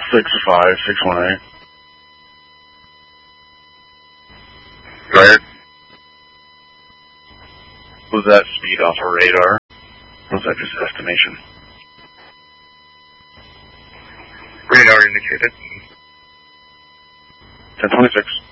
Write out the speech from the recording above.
65618. Go ahead. Was that speed off a radar? Or was that just estimation? Radar indicated. 1026.